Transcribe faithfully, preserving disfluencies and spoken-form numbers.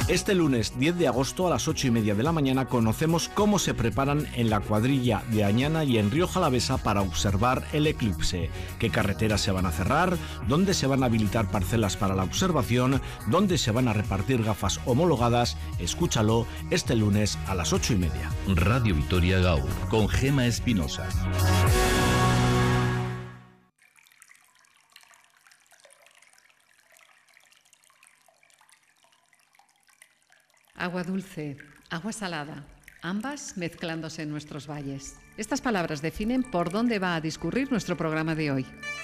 Este lunes diez de agosto a las ocho y media de la mañana conocemos cómo se preparan en la cuadrilla de Añana y en Rioja Alavesa para observar el eclipse, qué carreteras se van a cerrar, dónde se van a habilitar parcelas para la observación, dónde se van a repartir gafas homologadas. Escúchalo este lunes a las ocho y media. Radio Vitoria Gaur, con Gema Espinosa. Agua dulce, agua salada, ambas mezclándose en nuestros valles. Estas palabras definen por dónde va a discurrir nuestro programa de hoy.